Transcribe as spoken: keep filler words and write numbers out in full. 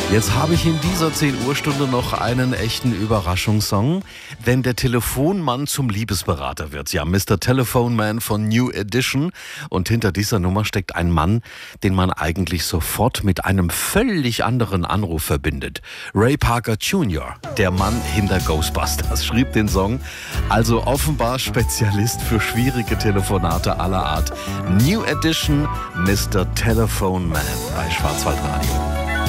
Jetzt habe ich in dieser zehn Uhr Stunde noch einen echten Überraschungssong, wenn der Telefonmann zum Liebesberater wird. Ja, Mister Telephone Man von New Edition. Und hinter dieser Nummer steckt ein Mann, den man eigentlich sofort mit einem völlig anderen Anruf verbindet. Ray Parker Junior, der Mann hinter Ghostbusters, schrieb den Song. Also offenbar Spezialist für schwierige Telefonate aller Art. New Edition, Mister Telephone Man bei Schwarzwaldradio.